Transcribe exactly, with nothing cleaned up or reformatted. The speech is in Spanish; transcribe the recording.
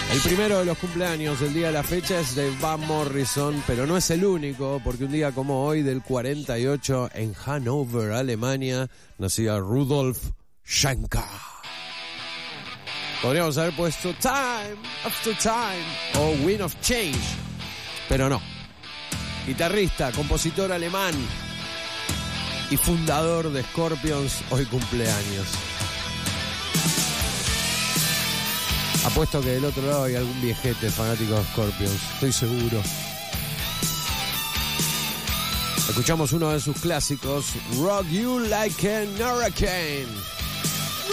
El primero de los cumpleaños del día de la fecha es de Van Morrison, pero no es el único, porque un día como hoy, del cuarenta y ocho, en Hannover, Alemania, nacía Rudolf Schenker. Podríamos haber puesto Time After Time o Wind of Change, pero no. Guitarrista, compositor alemán y fundador de Scorpions, hoy cumpleaños. Apuesto que del otro lado hay algún viejete fanático de Scorpions, estoy seguro. Escuchamos uno de sus clásicos, Rock You Like an Hurricane.